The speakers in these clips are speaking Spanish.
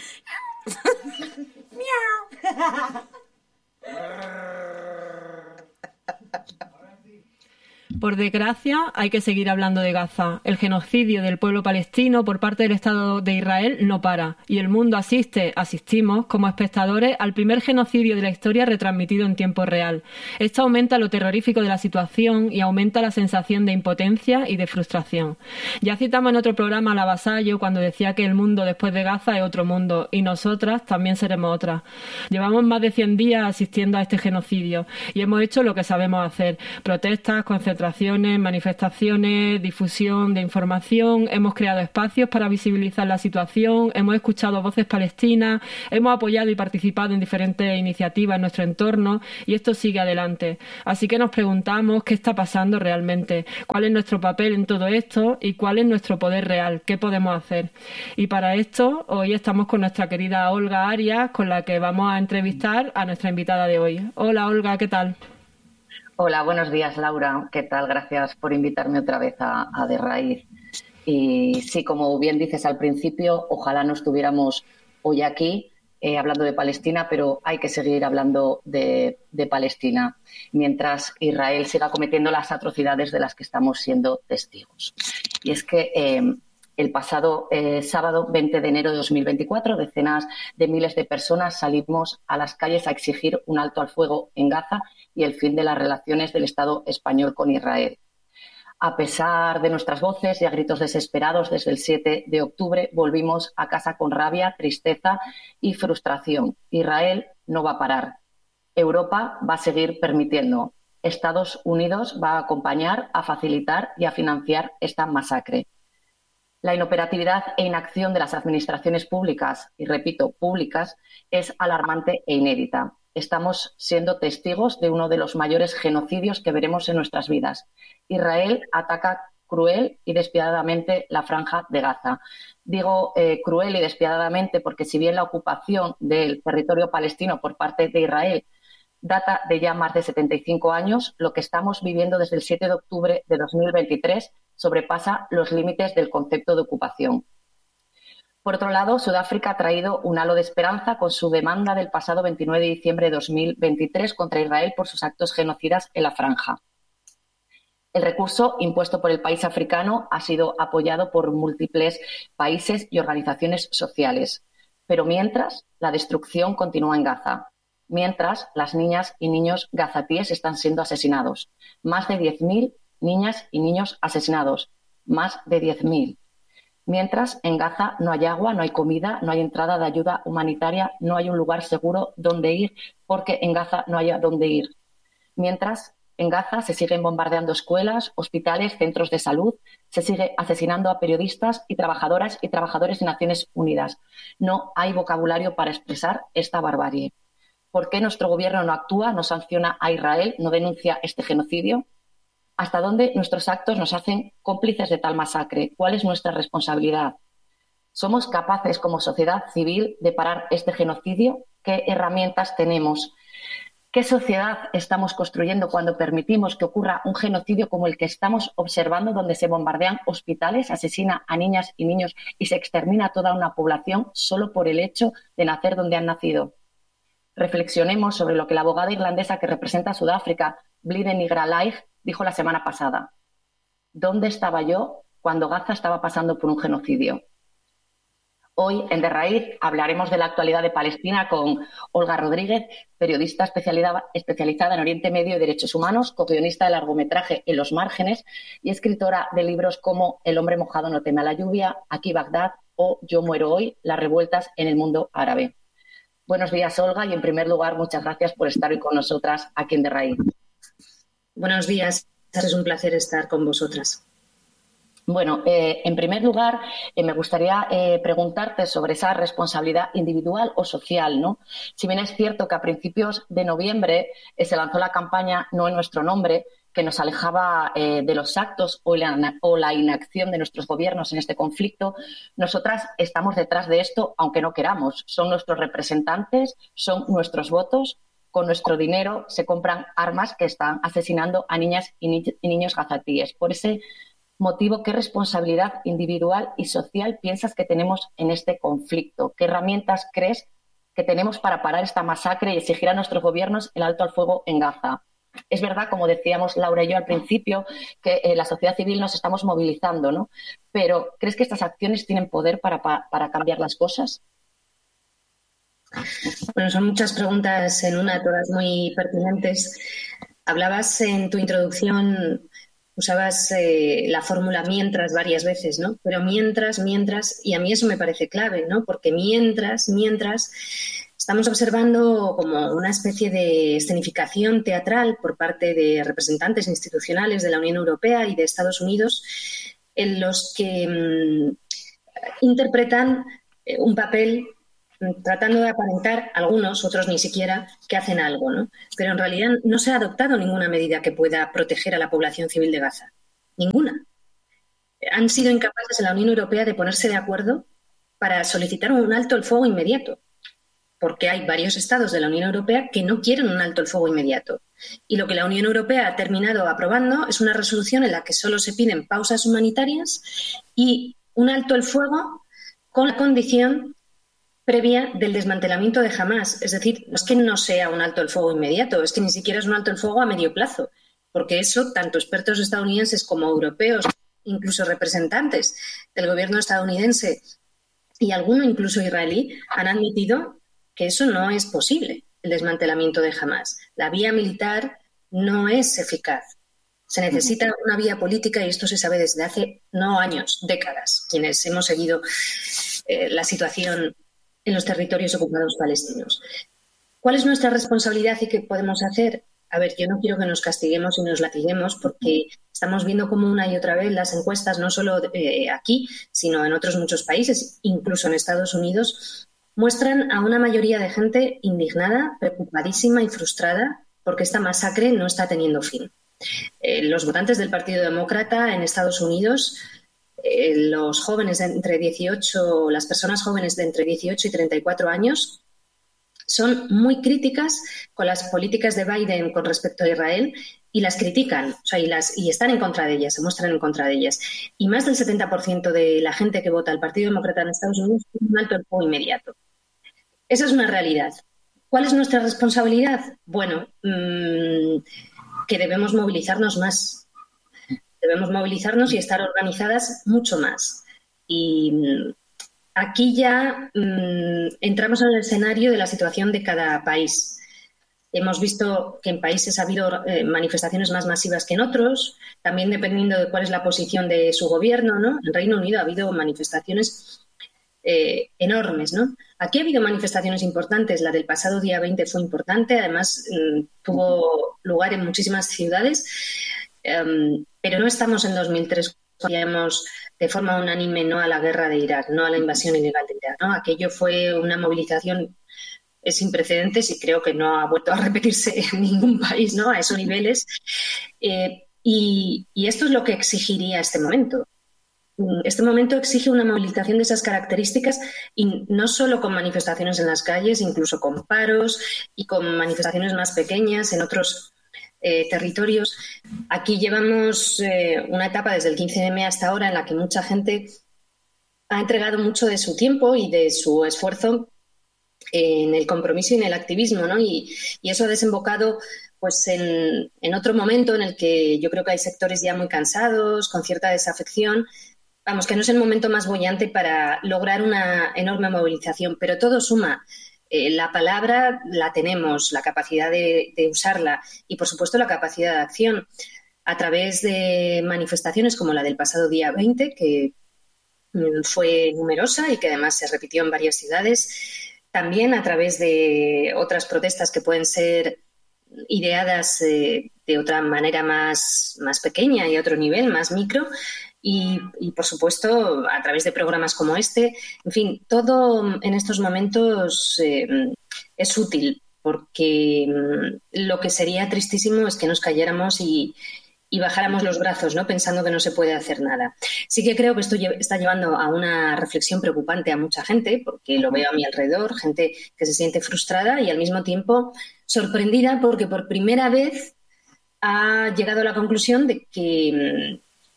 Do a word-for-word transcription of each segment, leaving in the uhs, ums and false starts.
Por desgracia, hay que seguir hablando de Gaza. El genocidio del pueblo palestino por parte del Estado de Israel no para, y el mundo asiste, asistimos, como espectadores, al primer genocidio de la historia retransmitido en tiempo real. Esto aumenta lo terrorífico de la situación y aumenta la sensación de impotencia y de frustración. Ya citamos en otro programa a la Vasallo cuando decía que el mundo después de Gaza es otro mundo, y nosotras también seremos otras. Llevamos más de cien días asistiendo a este genocidio, y hemos hecho lo que sabemos hacer: protestas, concentraciones, manifestaciones, difusión de información. Hemos creado espacios para visibilizar la situación, hemos escuchado voces palestinas, hemos apoyado y participado en diferentes iniciativas en nuestro entorno, y esto sigue adelante. Así que nos preguntamos qué está pasando realmente, cuál es nuestro papel en todo esto y cuál es nuestro poder real, qué podemos hacer. Y para esto, hoy estamos con nuestra querida Olga Arias, con la que vamos a entrevistar a nuestra invitada de hoy. Hola Olga, ¿qué tal? Hola, buenos días, Laura. ¿Qué tal? Gracias por invitarme otra vez a, a De Raíz. Y sí, como bien dices al principio, ojalá no estuviéramos hoy aquí eh, hablando de Palestina, pero hay que seguir hablando de, de Palestina mientras Israel siga cometiendo las atrocidades de las que estamos siendo testigos. Y es que eh, el pasado eh, sábado veinte de enero de dos mil veinticuatro, decenas de miles de personas salimos a las calles a exigir un alto al fuego en Gaza y el fin de las relaciones del Estado español con Israel. A pesar de nuestras voces y a gritos desesperados, desde el siete de octubre volvimos a casa con rabia, tristeza y frustración. Israel no va a parar. Europa va a seguir permitiendo. Estados Unidos va a acompañar, a facilitar y a financiar esta masacre. La inoperatividad e inacción de las administraciones públicas, y repito, públicas, es alarmante e inédita. Estamos siendo testigos de uno de los mayores genocidios que veremos en nuestras vidas. Israel ataca cruel y despiadadamente la Franja de Gaza. Digo eh, cruel y despiadadamente porque si bien la ocupación del territorio palestino por parte de Israel data de ya más de setenta y cinco años, lo que estamos viviendo desde el siete de octubre de dos mil veintitrés sobrepasa los límites del concepto de ocupación. Por otro lado, Sudáfrica ha traído un halo de esperanza con su demanda del pasado veintinueve de diciembre de dos mil veintitrés contra Israel por sus actos genocidas en la Franja. El recurso impuesto por el país africano ha sido apoyado por múltiples países y organizaciones sociales. Pero mientras, la destrucción continúa en Gaza. Mientras, las niñas y niños gazatíes están siendo asesinados. Más de diez mil niñas y niños asesinados. Más de diez mil. Mientras, en Gaza no hay agua, no hay comida, no hay entrada de ayuda humanitaria, no hay un lugar seguro donde ir, porque en Gaza no hay a dónde ir. Mientras, en Gaza se siguen bombardeando escuelas, hospitales, centros de salud, se sigue asesinando a periodistas y trabajadoras y trabajadores de Naciones Unidas. No hay vocabulario para expresar esta barbarie. ¿Por qué nuestro gobierno no actúa, no sanciona a Israel, no denuncia este genocidio? ¿Hasta dónde nuestros actos nos hacen cómplices de tal masacre? ¿Cuál es nuestra responsabilidad? ¿Somos capaces como sociedad civil de parar este genocidio? ¿Qué herramientas tenemos? ¿Qué sociedad estamos construyendo cuando permitimos que ocurra un genocidio como el que estamos observando, donde se bombardean hospitales, asesina a niñas y niños y se extermina a toda una población solo por el hecho de nacer donde han nacido? Reflexionemos sobre lo que la abogada irlandesa que representa a Sudáfrica, Bliden Igralaig, dijo la semana pasada. ¿Dónde estaba yo cuando Gaza estaba pasando por un genocidio? Hoy, en De Raíz, hablaremos de la actualidad de Palestina con Olga Rodríguez, periodista especializada en Oriente Medio y Derechos Humanos, co-guionista del largometraje En los márgenes y escritora de libros como El hombre mojado no teme a la lluvia, Aquí Bagdad o Yo muero hoy, las revueltas en el mundo árabe. Buenos días, Olga, y en primer lugar, muchas gracias por estar hoy con nosotras aquí en De Raíz. Buenos días, es un placer estar con vosotras. Bueno, eh, en primer lugar, eh, me gustaría eh, preguntarte sobre esa responsabilidad individual o social, ¿no? Si bien es cierto que a principios de noviembre eh, se lanzó la campaña No en nuestro nombre, que nos alejaba eh, de los actos o la, o la inacción de nuestros gobiernos en este conflicto, nosotras estamos detrás de esto, aunque no queramos. Son nuestros representantes, son nuestros votos. Con nuestro dinero se compran armas que están asesinando a niñas y, ni- y niños gazatíes. Por ese motivo, qué responsabilidad individual y social piensas que tenemos en este conflicto? ¿Qué herramientas crees que tenemos para parar esta masacre y exigir a nuestros gobiernos el alto al fuego en Gaza? Es verdad, como decíamos Laura y yo al principio, que eh, la sociedad civil nos estamos movilizando, ¿no? Pero ¿crees que estas acciones tienen poder para, para, para cambiar las cosas? Bueno, son muchas preguntas en una, todas muy pertinentes. Hablabas en tu introducción, usabas eh, la fórmula mientras varias veces, ¿no? Pero mientras, mientras, y a mí eso me parece clave, ¿no? Porque mientras, mientras, estamos observando como una especie de escenificación teatral por parte de representantes institucionales de la Unión Europea y de Estados Unidos en los que mmm, interpretan eh, un papel tratando de aparentar, algunos, otros ni siquiera, que hacen algo, ¿no? Pero en realidad no se ha adoptado ninguna medida que pueda proteger a la población civil de Gaza. Ninguna. Han sido incapaces en la Unión Europea de ponerse de acuerdo para solicitar un alto el fuego inmediato, porque hay varios estados de la Unión Europea que no quieren un alto el fuego inmediato. Y lo que la Unión Europea ha terminado aprobando es una resolución en la que solo se piden pausas humanitarias y un alto el fuego con la condición previa del desmantelamiento de Hamás. Es decir, no es que no sea un alto el fuego inmediato, es que ni siquiera es un alto el fuego a medio plazo, porque eso tanto expertos estadounidenses como europeos, incluso representantes del gobierno estadounidense y alguno incluso israelí, han admitido que eso no es posible, el desmantelamiento de Hamás. La vía militar no es eficaz. Se necesita una vía política y esto se sabe desde hace, no años, décadas, quienes hemos seguido eh, la situación en los territorios ocupados palestinos. ¿Cuál es nuestra responsabilidad y qué podemos hacer? A ver, yo no quiero que nos castiguemos y nos latiguemos porque estamos viendo cómo una y otra vez las encuestas, no solo eh, aquí, sino en otros muchos países, incluso en Estados Unidos, muestran a una mayoría de gente indignada, preocupadísima y frustrada porque esta masacre no está teniendo fin. Eh, los votantes del Partido Demócrata en Estados Unidos, eh, los jóvenes de entre dieciocho, las personas jóvenes de entre dieciocho y treinta y cuatro años, son muy críticas con las políticas de Biden con respecto a Israel y las critican, o sea, y, las, y están en contra de ellas, se muestran en contra de ellas. Y más del setenta por ciento de la gente que vota al Partido Demócrata en Estados Unidos tiene un alto el fuego inmediato. Esa es una realidad. ¿Cuál es nuestra responsabilidad? Bueno, mmm, que debemos movilizarnos más. Debemos movilizarnos y estar organizadas mucho más. Y aquí ya mmm, entramos en el escenario de la situación de cada país. Hemos visto que en países ha habido eh, manifestaciones más masivas que en otros, también dependiendo de cuál es la posición de su gobierno, ¿no? En Reino Unido ha habido manifestaciones eh, enormes, ¿no? Aquí ha habido manifestaciones importantes, la del pasado día veinte fue importante, además mmm, tuvo lugar en muchísimas ciudades, um, pero no estamos en dos mil tres, decíamos de forma unánime no a la guerra de Irak, no a la invasión ilegal de Irak, ¿no? Aquello fue una movilización sin precedentes y creo que no ha vuelto a repetirse en ningún país, ¿no? A esos niveles. Eh, y, y esto es lo que exigiría este momento. Este momento exige una movilización de esas características y no solo con manifestaciones en las calles, incluso con paros y con manifestaciones más pequeñas en otros eh, territorios. Aquí llevamos eh, una etapa desde el quince de eme hasta ahora en la que mucha gente ha entregado mucho de su tiempo y de su esfuerzo en el compromiso y en el activismo, ¿no? Y, y eso ha desembocado pues en, en otro momento en el que yo creo que hay sectores ya muy cansados, con cierta desafección. Vamos, que no es el momento más boyante para lograr una enorme movilización, pero todo suma. Eh, la palabra la tenemos, la capacidad de, de usarla y, por supuesto, la capacidad de acción a través de manifestaciones como la del pasado día veinte, que mm, fue numerosa y que además se repitió en varias ciudades. También a través de otras protestas que pueden ser ideadas eh, de otra manera más, más pequeña y a otro nivel, más micro. Y, y, por supuesto, a través de programas como este. En fin, todo en estos momentos eh, es útil porque lo que sería tristísimo es que nos cayéramos y, y bajáramos los brazos, ¿no? Pensando que no se puede hacer nada. Sí que creo que esto está llevando a una reflexión preocupante a mucha gente, porque lo veo a mi alrededor, gente que se siente frustrada y al mismo tiempo sorprendida porque por primera vez ha llegado a la conclusión de que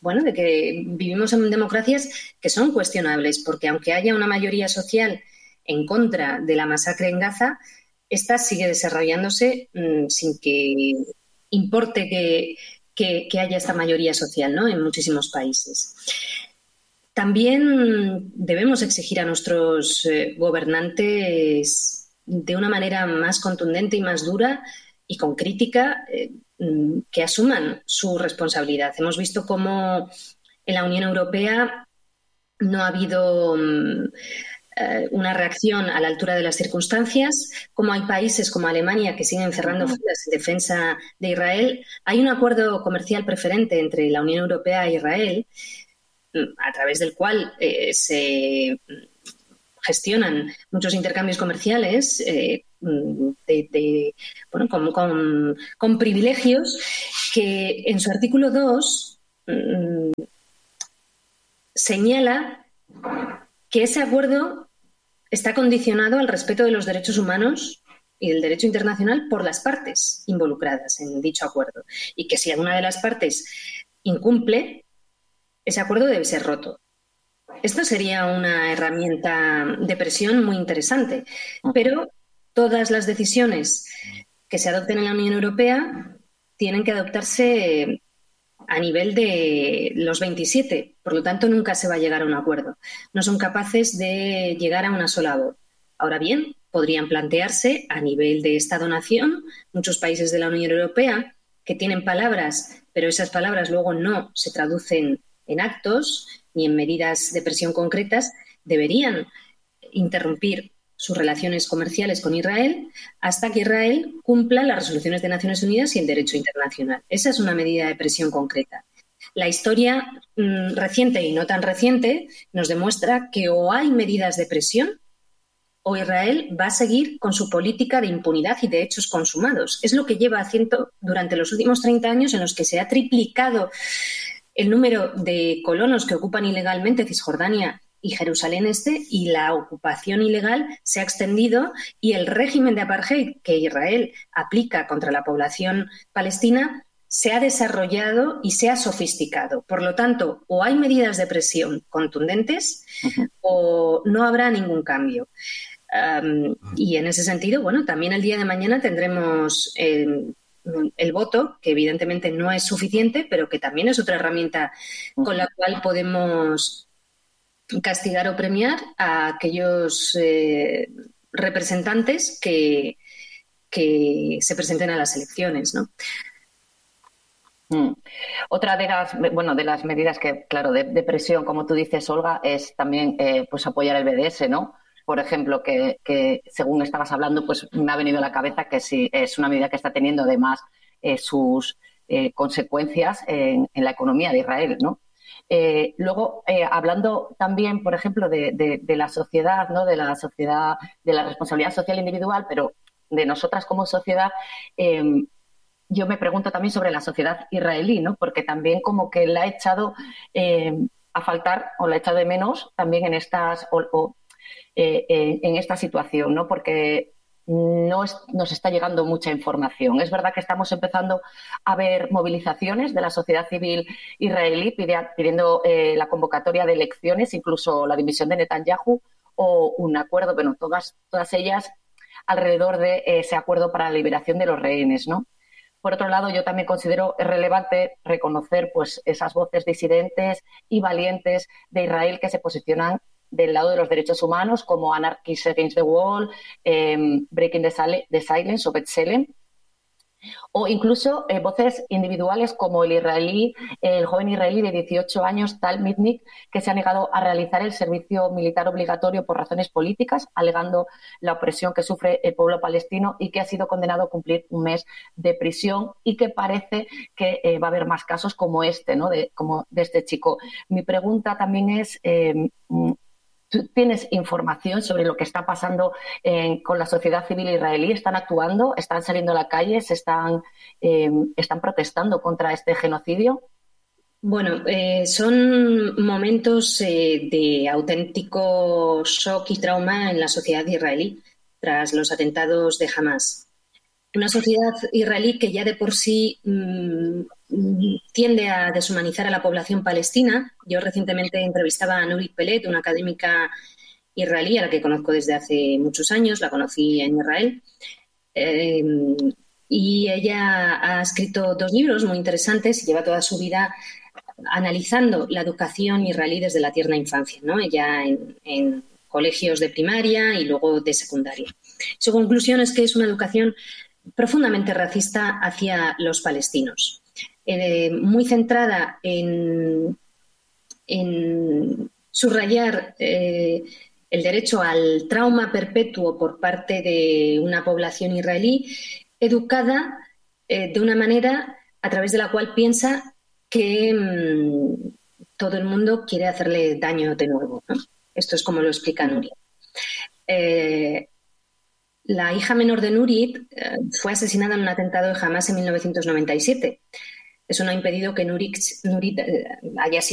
bueno, de que vivimos en democracias que son cuestionables, porque aunque haya una mayoría social en contra de la masacre en Gaza, esta sigue desarrollándose mmm, sin que importe que, que, que haya esta mayoría social, ¿no?, en muchísimos países. También debemos exigir a nuestros eh, gobernantes de una manera más contundente y más dura y con crítica eh, que asuman su responsabilidad. Hemos visto cómo en la Unión Europea no ha habido um, eh, una reacción a la altura de las circunstancias, como hay países como Alemania que siguen cerrando filas en defensa de Israel. Hay un acuerdo comercial preferente entre la Unión Europea e Israel, a través del cual eh, se gestionan muchos intercambios comerciales eh, de, de, bueno, con, con, con privilegios que en su artículo dos mmm, señala que ese acuerdo está condicionado al respeto de los derechos humanos y del derecho internacional por las partes involucradas en dicho acuerdo, y que si alguna de las partes incumple, ese acuerdo debe ser roto. Esto sería una herramienta de presión muy interesante, pero todas las decisiones que se adopten en la Unión Europea tienen que adoptarse a nivel de los veintisiete, por lo tanto nunca se va a llegar a un acuerdo. No son capaces de llegar a una sola voz. Ahora bien, podrían plantearse a nivel de Estado-nación, muchos países de la Unión Europea que tienen palabras, pero esas palabras luego no se traducen en actos ni en medidas de presión concretas, deberían interrumpir sus relaciones comerciales con Israel hasta que Israel cumpla las resoluciones de Naciones Unidas y el derecho internacional. Esa es una medida de presión concreta. La historia mmm, reciente y no tan reciente nos demuestra que o hay medidas de presión o Israel va a seguir con su política de impunidad y de hechos consumados. Es lo que lleva haciendo durante los últimos treinta años, en los que se ha triplicado el número de colonos que ocupan ilegalmente Cisjordania y Jerusalén Este, y la ocupación ilegal se ha extendido, y el régimen de apartheid que Israel aplica contra la población palestina se ha desarrollado y se ha sofisticado. Por lo tanto, o hay medidas de presión contundentes uh-huh. o no habrá ningún cambio. Um, y en ese sentido, bueno, también el día de mañana tendremos eh, el voto, que evidentemente no es suficiente, pero que también es otra herramienta con la cual podemos castigar o premiar a aquellos eh, representantes que, que se presenten a las elecciones, ¿no? Mm. Otra de las, bueno, de las medidas que, claro, de, de presión, como tú dices, Olga, es también eh, pues apoyar el B D S, ¿no? Por ejemplo, que, que según estabas hablando, pues me ha venido a la cabeza que sí es una medida que está teniendo además eh, sus eh, consecuencias en, en la economía de Israel, ¿no? Eh, luego, eh, hablando también, por ejemplo, de, de, de la sociedad, ¿no? De la sociedad, de la responsabilidad social individual, pero de nosotras como sociedad, eh, yo me pregunto también sobre la sociedad israelí, ¿no? Porque también como que la ha echado eh, a faltar o la ha echado de menos también en estas o, o, eh, eh, en esta situación, ¿no? Porque no es, nos está llegando mucha información. Es verdad que estamos empezando a ver movilizaciones de la sociedad civil israelí pide, pidiendo eh, la convocatoria de elecciones, incluso la dimisión de Netanyahu o un acuerdo, bueno, todas, todas ellas alrededor de ese acuerdo para la liberación de los rehenes, ¿no? Por otro lado, yo también considero relevante reconocer pues, esas voces disidentes y valientes de Israel que se posicionan del lado de los derechos humanos, como Anarchists Against the Wall, eh, Breaking the, Sil- the Silence o B'Tselem, o incluso eh, voces individuales como el israelí, el joven israelí de dieciocho años, Tal Mitnick, que se ha negado a realizar el servicio militar obligatorio por razones políticas, alegando la opresión que sufre el pueblo palestino, y que ha sido condenado a cumplir un mes de prisión, y que parece que eh, va a haber más casos como este, ¿no? De, como de este chico. Mi pregunta también es... Eh, ¿Tú tienes información sobre lo que está pasando eh, con la sociedad civil israelí? ¿Están actuando? ¿Están saliendo a la calle? ¿Se están, eh, están protestando contra este genocidio? Bueno, eh, son momentos eh, de auténtico shock y trauma en la sociedad israelí tras los atentados de Hamás. una sociedad israelí que ya de por sí mmm, tiende a deshumanizar a la población palestina. Yo recientemente entrevistaba a Nurit Peled, una académica israelí a la que conozco desde hace muchos años, la conocí en Israel. Eh, y ella ha escrito dos libros muy interesantes y lleva toda su vida analizando la educación israelí desde la tierna infancia, ¿no? Ella en, en colegios de primaria y luego de secundaria. Su conclusión es que es una educación profundamente racista hacia los palestinos, eh, muy centrada en, en subrayar eh, el derecho al trauma perpetuo por parte de una población israelí educada eh, de una manera a través de la cual piensa que mmm, todo el mundo quiere hacerle daño de nuevo, ¿no? Esto es como lo explica Nurit. Eh, la hija menor de Nurit eh, fue asesinada en un atentado de Hamas en mil novecientos noventa y siete. Eso no ha impedido que Nurit, Nurit eh, haya sido